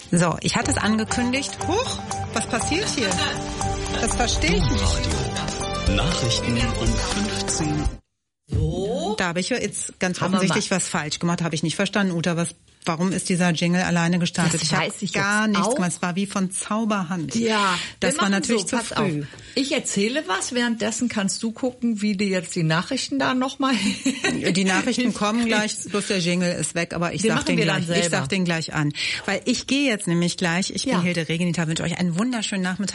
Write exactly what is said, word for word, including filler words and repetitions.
So, ich hatte es angekündigt. Huch, was passiert hier? Das verstehe ich nicht. Radio. Nachrichten um fünfzehn. So? Da habe ich jetzt ganz offensichtlich was falsch gemacht. Habe ich nicht verstanden, Uta. Was, warum ist dieser Jingle alleine gestartet? Das ich habe gar nichts auch. gemacht. Es war wie von Zauberhand. Ja, das war natürlich so, zu früh. Auf. Ich erzähle was, währenddessen kannst du gucken, wie dir jetzt die Nachrichten da nochmal... Die Nachrichten kommen gleich, bloß der Jingle ist weg, aber ich sag den gleich, ich sag den gleich an. Weil ich gehe jetzt nämlich gleich, ich bin ja. Hilde Regenita, wünsche euch einen wunderschönen Nachmittag.